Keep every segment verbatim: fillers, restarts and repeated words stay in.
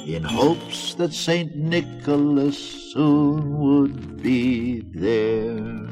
in hopes that Saint Nicholas soon would be there.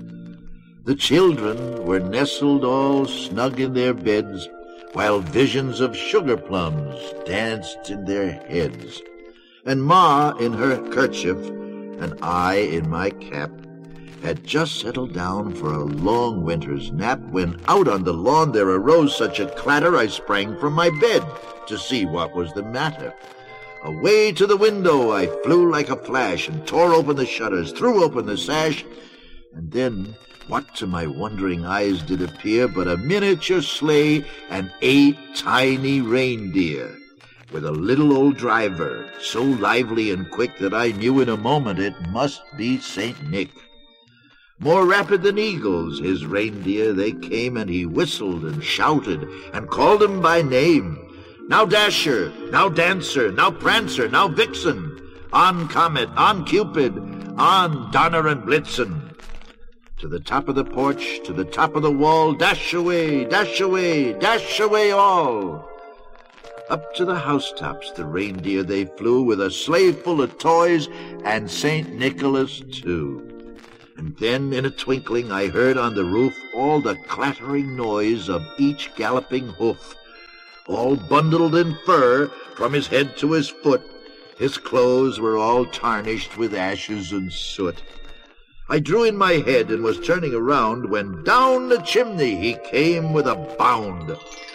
The children were nestled all snug in their beds, while visions of sugar plums danced in their heads. And Ma in her kerchief, and I in my cap, had just settled down for a long winter's nap when out on the lawn there arose such a clatter I sprang from my bed to see what was the matter. Away to the window I flew like a flash and tore open the shutters, threw open the sash, and then what to my wondering eyes did appear but a miniature sleigh and eight tiny reindeer, with a little old driver, so lively and quick that I knew in a moment it must be Saint Nick. More rapid than eagles, his reindeer, they came, and he whistled and shouted and called them by name. Now Dasher, now Dancer, now Prancer, now Vixen, on Comet, on Cupid, on Donner and Blitzen. To the top of the porch, to the top of the wall, dash away, dash away, dash away all. Up to the housetops the reindeer they flew, with a sleigh full of toys, and Saint Nicholas too. And then in a twinkling I heard on the roof all the clattering noise of each galloping hoof. All bundled in fur from his head to his foot, his clothes were all tarnished with ashes and soot. I drew in my head and was turning around when down the chimney he came with a bound.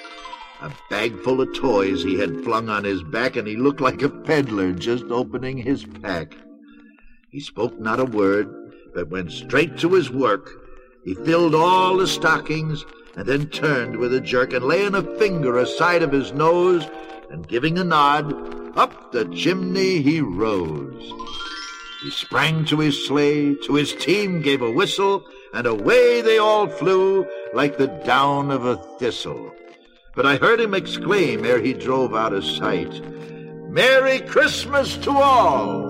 A bag full of toys he had flung on his back, and he looked like a peddler just opening his pack. He spoke not a word, but went straight to his work. He filled all the stockings, and then turned with a jerk, and laying a finger aside of his nose, and giving a nod, up the chimney he rose. He sprang to his sleigh, to his team gave a whistle, and away they all flew like the down of a thistle. But I heard him exclaim ere he drove out of sight, "Merry Christmas to all!"